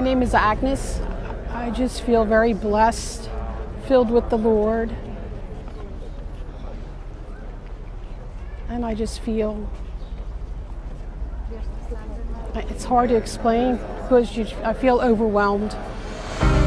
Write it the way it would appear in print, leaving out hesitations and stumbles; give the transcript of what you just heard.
name is Agnes. I just feel very blessed, filled with the Lord. And I just feel, it's hard to explain because I feel overwhelmed.